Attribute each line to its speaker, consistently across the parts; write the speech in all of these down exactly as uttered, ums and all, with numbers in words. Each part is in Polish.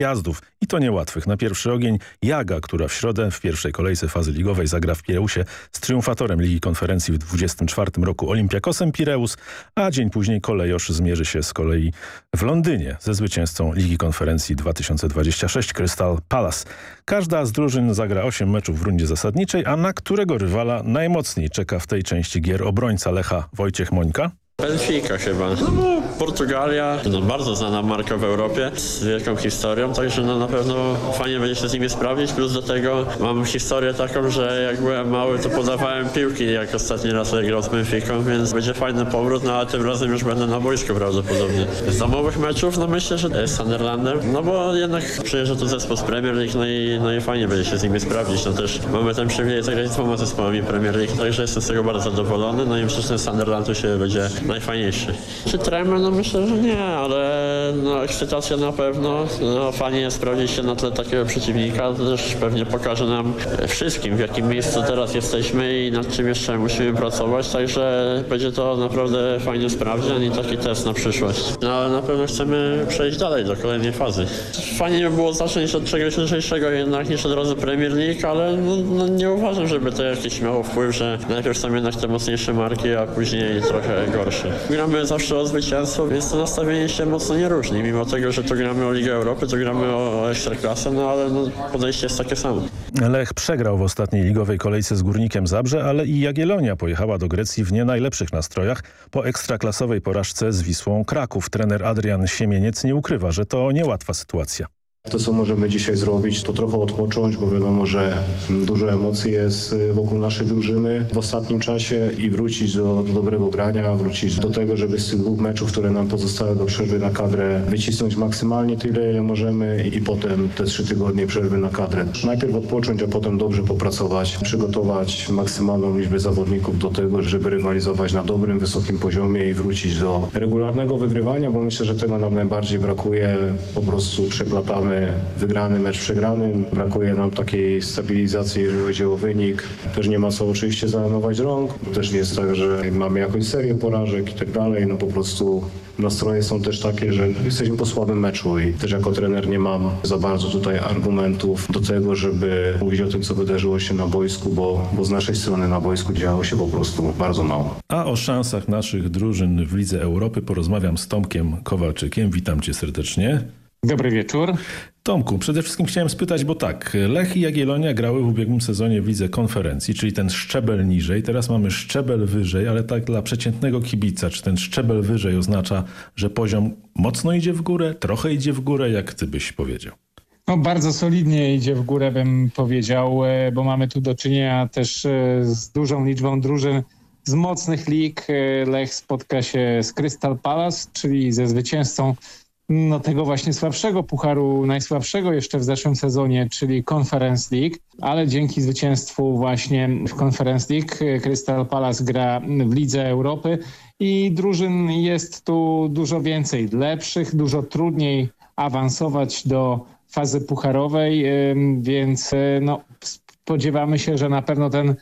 Speaker 1: Jazdów i to niełatwych. Na pierwszy ogień Jaga, która w środę w pierwszej kolejce fazy ligowej zagra w Pireusie z triumfatorem Ligi Konferencji w dwudziestym czwartym roku Olympiakosem Pireus, a dzień później Kolejosz zmierzy się z kolei w Londynie ze zwycięzcą Ligi Konferencji dwa tysiące dwudziestej szóstej Crystal Palace. Każda z drużyn zagra osiem meczów w rundzie zasadniczej, a na którego rywala najmocniej czeka w tej części gier obrońca Lecha Wojciech Mońka?
Speaker 2: Benfica chyba. No bo Portugalia, no bardzo znana marka w Europie z wielką historią, także no na pewno fajnie będzie się z nimi sprawdzić, plus do tego mam historię taką, że jak byłem mały, to podawałem piłki, jak ostatni raz grał z Benficą, więc będzie fajny powrót, no ale tym razem już będę na boisku prawdopodobnie. Z domowych meczów, no myślę, że z Sunderlandem, no bo jednak przyjeżdża tu zespół z Premier League, no i, no i fajnie będzie się z nimi sprawdzić, no też mamy ten przywilej zagrać z dwoma zespołami Premier League, także jestem z tego bardzo zadowolony, no i myślę, że ten Sunderland tu się będzie najfajniejszy. Czy tremę? No myślę, że nie, ale no, ekscytacja na pewno. No, fajnie sprawdzić się na tle takiego przeciwnika. To też pewnie pokaże nam wszystkim, w jakim miejscu teraz jesteśmy i nad czym jeszcze musimy pracować. Także będzie to naprawdę fajny sprawdzian i taki test na przyszłość. No ale na pewno chcemy przejść dalej do kolejnej fazy. Fajnie by było zacząć od czegoś lżejszego jednak niż od razu Premier League, ale no, no, nie uważam, żeby to jakiś miało wpływ, że najpierw są jednak te mocniejsze marki, a później trochę gorsze. Gramy zawsze o zwycięstwo, więc to nastawienie się mocno nie różni. Mimo tego, że tu gramy o Ligę Europy, tu gramy o, o Ekstraklasę, no ale no, podejście jest takie samo.
Speaker 1: Lech przegrał w ostatniej ligowej kolejce z Górnikiem Zabrze, ale i Jagiellonia pojechała do Grecji w nie najlepszych nastrojach po ekstraklasowej porażce z Wisłą Kraków. Trener Adrian Siemieniec nie ukrywa, że to niełatwa sytuacja.
Speaker 3: To, co możemy dzisiaj zrobić, to trochę odpocząć, bo wiadomo, że dużo emocji jest wokół naszej drużyny w ostatnim czasie i wrócić do, do dobrego grania, wrócić do tego, żeby z tych dwóch meczów, które nam pozostały do przerwy na kadrę, wycisnąć maksymalnie tyle, ile możemy i potem te trzy tygodnie przerwy na kadrę. Najpierw odpocząć, a potem dobrze popracować, przygotować maksymalną liczbę zawodników do tego, żeby rywalizować na dobrym, wysokim poziomie i wrócić do regularnego wygrywania, bo myślę, że tego nam najbardziej brakuje. Po prostu przeplatamy wygrany mecz przegrany. Brakuje nam takiej stabilizacji, jeżeli chodzi o wynik. Też nie ma co oczywiście załamywać rąk. Też nie jest tak, że mamy jakąś serię porażek i tak dalej. No po prostu nastroje są też takie, że jesteśmy po słabym meczu i też jako trener nie mam za bardzo tutaj argumentów do tego, żeby mówić o tym, co wydarzyło się na boisku, bo, bo z naszej strony na boisku działo się po prostu bardzo mało.
Speaker 1: A o szansach naszych drużyn w Lidze Europy porozmawiam z Tomkiem Kowalczykiem. Witam cię serdecznie.
Speaker 4: Dobry wieczór.
Speaker 1: Tomku, przede wszystkim chciałem spytać, bo tak, Lech i Jagiellonia grały w ubiegłym sezonie w Lidze Konferencji, czyli ten szczebel niżej. Teraz mamy szczebel wyżej, ale tak dla przeciętnego kibica, czy ten szczebel wyżej oznacza, że poziom mocno idzie w górę, trochę idzie w górę, jak ty byś powiedział?
Speaker 4: No bardzo solidnie idzie w górę, bym powiedział, bo mamy tu do czynienia też z dużą liczbą drużyn z mocnych lig. Lech spotka się z Crystal Palace, czyli ze zwycięzcą no, tego właśnie słabszego pucharu, najsłabszego jeszcze w zeszłym sezonie, czyli Conference League, ale dzięki zwycięstwu właśnie w Conference League Crystal Palace gra w Lidze Europy i drużyn jest tu dużo więcej, lepszych, dużo trudniej awansować do fazy pucharowej, więc no, spodziewamy się, że na pewno ten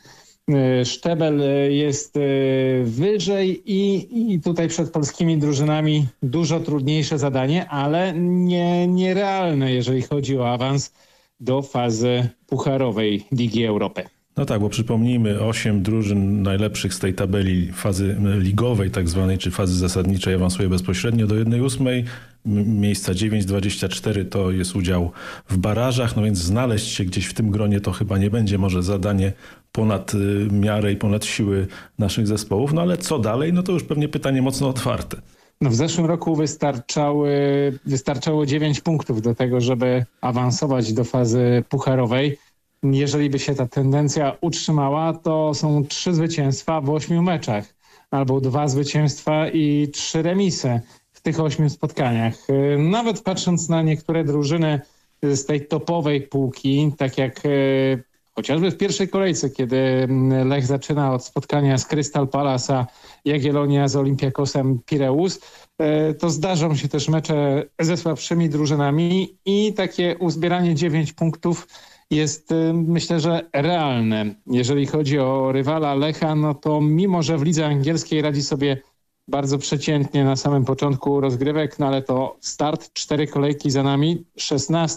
Speaker 4: szczebel jest wyżej i, i tutaj przed polskimi drużynami dużo trudniejsze zadanie, ale nie, nierealne, jeżeli chodzi o awans do fazy pucharowej Ligi Europy.
Speaker 1: No tak, bo przypomnijmy, osiem drużyn najlepszych z tej tabeli fazy ligowej tak zwanej, czy fazy zasadniczej awansuje bezpośrednio do jednej ósmej. Miejsca dziewięć dwadzieścia cztery to jest udział w barażach, no więc znaleźć się gdzieś w tym gronie to chyba nie będzie może zadanie ponad miarę i ponad siły naszych zespołów. No ale co dalej? No to już pewnie pytanie mocno otwarte.
Speaker 4: No w zeszłym roku wystarczały, wystarczało dziewięć punktów do tego, żeby awansować do fazy pucharowej. Jeżeli by się ta tendencja utrzymała, to są trzy zwycięstwa w ośmiu meczach, albo dwa zwycięstwa i trzy remisy w tych ośmiu spotkaniach. Nawet patrząc na niektóre drużyny z tej topowej półki, tak jak chociażby w pierwszej kolejce, kiedy Lech zaczyna od spotkania z Crystal Palace, a Jagiellonia z Olympiakosem Pireus, to zdarzą się też mecze ze słabszymi drużynami i takie uzbieranie dziewięć punktów jest, myślę, że realne. Jeżeli chodzi o rywala Lecha, no to mimo, że w lidze angielskiej radzi sobie bardzo przeciętnie na samym początku rozgrywek, no ale to start, cztery kolejki za nami, szesnaście